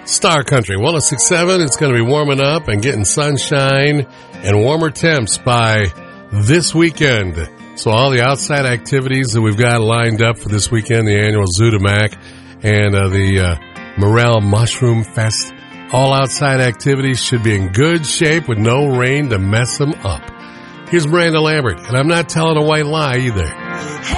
Star Country 106.7. It's going to be warming up and getting sunshine and warmer temps by this weekend. So all the outside activities that we've got lined up for this weekend, the annual Zootamac and the Morel Mushroom Fest, all outside activities should be in good shape with no rain to mess them up. Here's Miranda Lambert, and I'm not telling a white lie either.